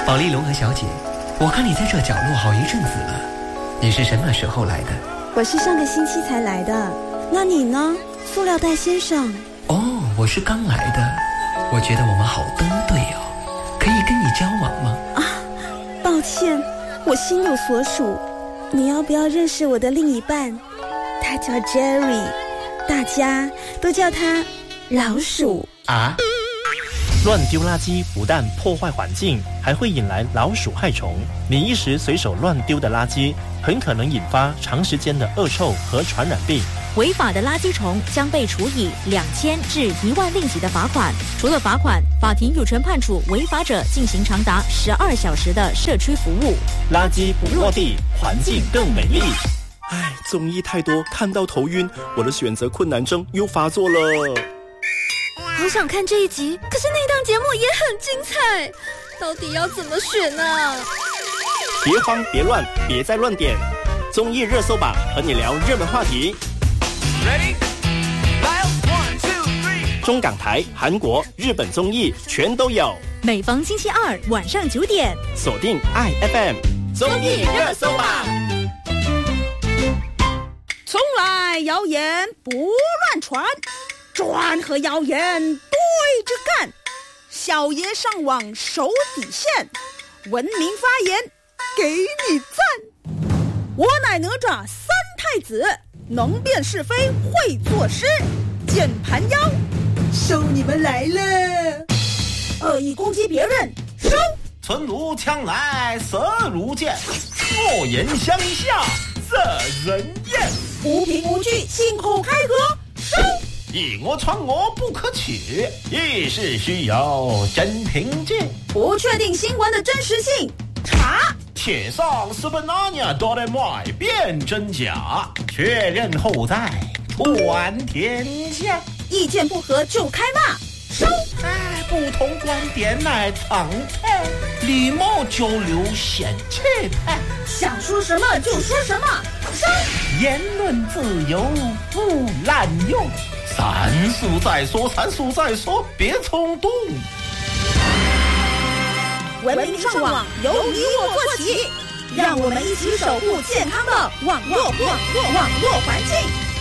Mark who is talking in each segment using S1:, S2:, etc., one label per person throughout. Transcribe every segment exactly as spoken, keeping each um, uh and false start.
S1: 保利龙和小姐，我看你在这角落好一阵子了，你是什么时候来的？
S2: 我是上个星期才来的，那你呢，塑料袋先生？
S1: 哦，我是刚来的。我觉得我们好登对哦，可以跟你交往吗？
S2: 啊，抱歉，我心有所属。你要不要认识我的另一半？他叫 Jerry， 大家都叫他老鼠
S1: 啊。
S3: 乱丢垃圾不但破坏环境，还会引来老鼠害虫。你一时随手乱丢的垃圾，很可能引发长时间的恶臭和传染病。
S4: 违法的垃圾虫将被处以两千至一万令吉的罚款。除了罚款，法庭有权判处违法者进行长达十二小时的社区服务。
S3: 垃圾不落地，环境更美丽。唉，综艺太多，看到头晕，我的选择困难症又发作了。
S5: 好想看这一集，可是那档节目也很精彩，到底要怎么选呢？
S3: 别慌别乱，别再乱点，综艺热搜吧，和你聊热门话题。Ready? One, two, three. 中港台、韩国、日本综艺全都有。
S4: 每逢星期二晚上九点，
S3: 锁定爱 F M 综艺热搜吧。
S2: 从来谣言不乱传，专和谣言对着干。小爷上网守底线，文明发言给你赞。我乃哪吒三太子，能辨是非会作诗，键盘妖收你们来了。恶意攻击别人收。
S6: 存如枪来色如剑，恶言相向惹人厌。
S2: 无凭无据信口开河收。
S6: 以讹传讹不可取，议事需有真凭据。
S2: 不确定新闻的真实性查。
S6: 铁上是本那年都得买辨真假，确认后再传天下。
S2: 意见不合就开骂收。
S6: 哎，不同观点乃常态，礼貌交流显气派。
S2: 想说什么就说什么收。
S6: 言论自由不滥用，三思再说，三思再说，别冲动。
S2: 文明上网由你我做起，让我们一起守护健康的网络网络网络环境。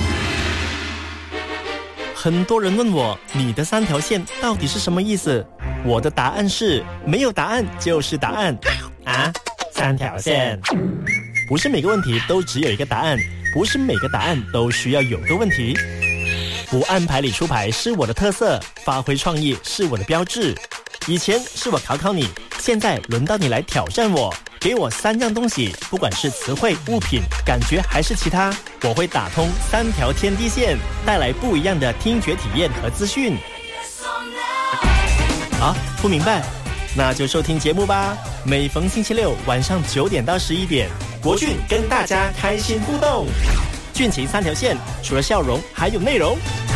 S3: 很多人问我，你的三条线到底是什么意思？我的答案是，没有答案就是答案。啊，三条线。不是每个问题都只有一个答案，不是每个答案都需要有个问题。不按牌理出牌是我的特色，发挥创意是我的标志。以前是我考考你，现在轮到你来挑战我。给我三样东西，不管是词汇、物品、感觉还是其他，我会打通三条天地线，带来不一样的听觉体验和资讯。啊，不明白？那就收听节目吧。每逢星期六晚上九点到十一点，国俊跟大家开心互动。俊情三条线，除了笑容还有内容。